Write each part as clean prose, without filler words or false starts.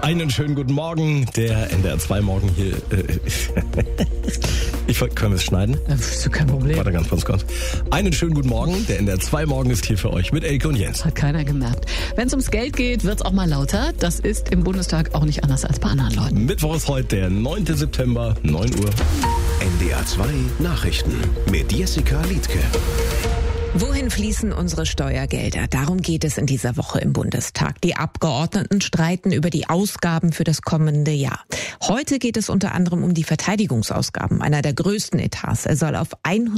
Einen schönen guten Morgen, der NDR 2 Morgen hier. Können wir es schneiden? Das ist kein Problem. Warte ganz kurz. Einen schönen guten Morgen, der NDR 2 Morgen ist hier für euch mit Elke und Jens. Hat keiner gemerkt. Wenn es ums Geld geht, wird es auch mal lauter. Das ist im Bundestag auch nicht anders als bei anderen Leuten. Mittwoch ist heute der 9. September, 9 Uhr. NDR 2 Nachrichten mit Jessica Liedtke. Wohin fließen unsere Steuergelder? Darum geht es in dieser Woche im Bundestag. Die Abgeordneten streiten über die Ausgaben für das kommende Jahr. Heute geht es unter anderem um die Verteidigungsausgaben, einer der größten Etats. Er soll auf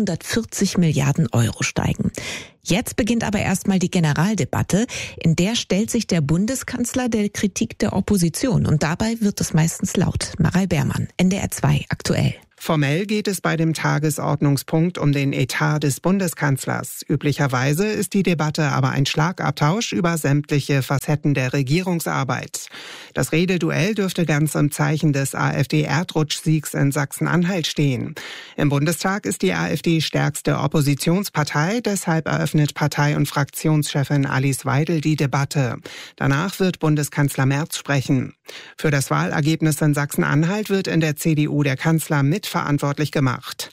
140 Milliarden Euro steigen. Jetzt beginnt aber erstmal die Generaldebatte. In der stellt sich der Bundeskanzler der Kritik der Opposition. Und dabei wird es meistens laut. Marei Beermann, NDR 2 aktuell. Formell geht es bei dem Tagesordnungspunkt um den Etat des Bundeskanzlers. Üblicherweise ist die Debatte aber ein Schlagabtausch über sämtliche Facetten der Regierungsarbeit. Das Rededuell dürfte ganz im Zeichen des AfD-Erdrutschsiegs in Sachsen-Anhalt stehen. Im Bundestag ist die AfD stärkste Oppositionspartei, deshalb eröffnet Partei- und Fraktionschefin Alice Weidel die Debatte. Danach wird Bundeskanzler Merz sprechen. Für das Wahlergebnis in Sachsen-Anhalt wird in der CDU der Kanzler mitverantwortlich gemacht.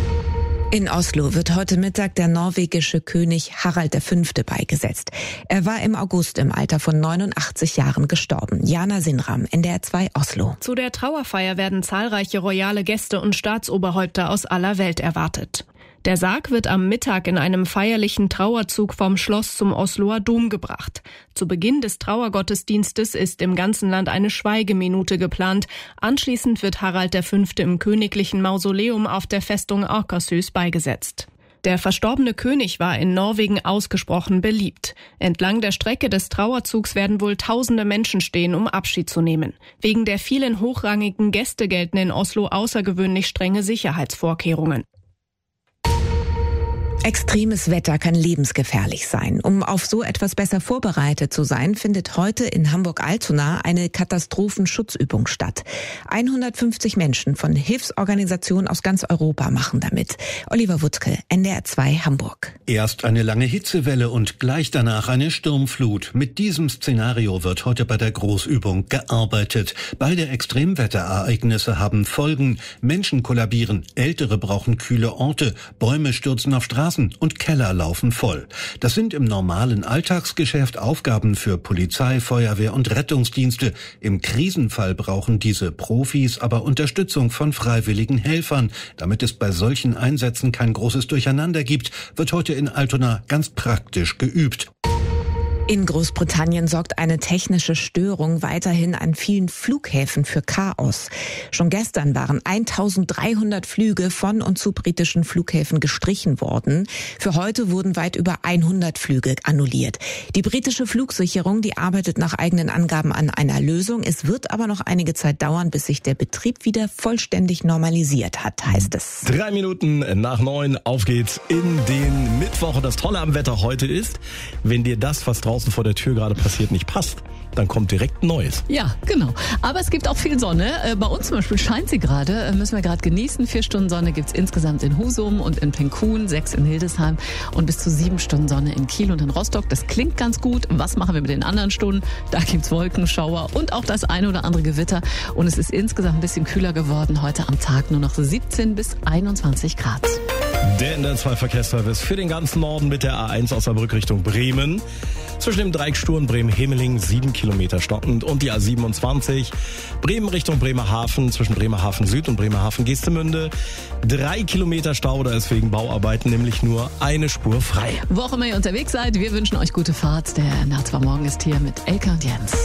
In Oslo wird heute Mittag der norwegische König Harald V. beigesetzt. Er war im August im Alter von 89 Jahren gestorben. Jana Sinram, NDR 2 Oslo. Zu der Trauerfeier werden zahlreiche royale Gäste und Staatsoberhäupter aus aller Welt erwartet. Der Sarg wird am Mittag in einem feierlichen Trauerzug vom Schloss zum Osloer Dom gebracht. Zu Beginn des Trauergottesdienstes ist im ganzen Land eine Schweigeminute geplant. Anschließend wird Harald V. im königlichen Mausoleum auf der Festung Akershus beigesetzt. Der verstorbene König war in Norwegen ausgesprochen beliebt. Entlang der Strecke des Trauerzugs werden wohl tausende Menschen stehen, um Abschied zu nehmen. Wegen der vielen hochrangigen Gäste gelten in Oslo außergewöhnlich strenge Sicherheitsvorkehrungen. Extremes Wetter kann lebensgefährlich sein. Um auf so etwas besser vorbereitet zu sein, findet heute in Hamburg-Altona eine Katastrophenschutzübung statt. 150 Menschen von Hilfsorganisationen aus ganz Europa machen damit. Oliver Wuttke, NDR 2 Hamburg. Erst eine lange Hitzewelle und gleich danach eine Sturmflut. Mit diesem Szenario wird heute bei der Großübung gearbeitet. Beide Extremwetterereignisse haben Folgen. Menschen kollabieren, Ältere brauchen kühle Orte, Bäume stürzen auf Straßen und Keller laufen voll. Das sind im normalen Alltagsgeschäft Aufgaben für Polizei, Feuerwehr und Rettungsdienste. Im Krisenfall brauchen diese Profis aber Unterstützung von freiwilligen Helfern. Damit es bei solchen Einsätzen kein großes Durcheinander gibt, wird heute in Altona ganz praktisch geübt. In Großbritannien sorgt eine technische Störung weiterhin an vielen Flughäfen für Chaos. Schon gestern waren 1300 Flüge von und zu britischen Flughäfen gestrichen worden. Für heute wurden weit über 100 Flüge annulliert. Die britische Flugsicherung, die arbeitet nach eigenen Angaben an einer Lösung. Es wird aber noch einige Zeit dauern, bis sich der Betrieb wieder vollständig normalisiert hat, heißt es. 3 Minuten nach 9, auf geht's in den Mittwoch. Und das Tolle am Wetter heute ist, wenn dir das, was draußen vor der Tür gerade passiert, nicht passt, dann kommt direkt Neues. Ja, genau. Aber es gibt auch viel Sonne. Bei uns zum Beispiel scheint sie gerade. Müssen wir gerade genießen. 4 Stunden Sonne gibt's insgesamt in Husum und in Penkun, 6 in Hildesheim und bis zu 7 Stunden Sonne in Kiel und in Rostock. Das klingt ganz gut. Was machen wir mit den anderen Stunden? Da gibt's Wolkenschauer und auch das eine oder andere Gewitter. Und es ist insgesamt ein bisschen kühler geworden. Heute am Tag nur noch 17 bis 21 Grad. Der NDR 2 Verkehrsservice für den ganzen Norden mit der A1 Osnabrück Richtung Bremen. Zwischen dem Dreieck Sturm Bremen-Hemeling 7 Kilometer stockend und die A27 Bremen Richtung Bremerhaven zwischen Bremerhaven Süd und Bremerhaven Geestemünde 3 Kilometer Stau, da ist wegen Bauarbeiten nämlich nur eine Spur frei. Wo auch immer ihr unterwegs seid, wir wünschen euch gute Fahrt. Der NDR 2 Morgen ist hier mit Elke und Jens.